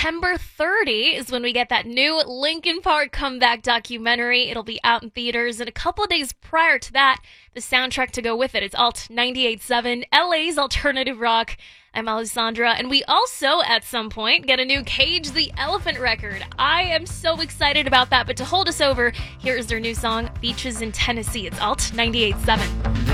September 30 is when we get that new Linkin Park comeback documentary. It'll be out in theaters, and a couple of days prior to that, the soundtrack to go with it. It's Alt 98.7, LA's alternative rock. I'm Alessandra, and we also, at some point, get a new Cage the Elephant record. I am so excited about that, but to hold us over, here is their new song, Beaches in Tennessee. It's Alt 98.7.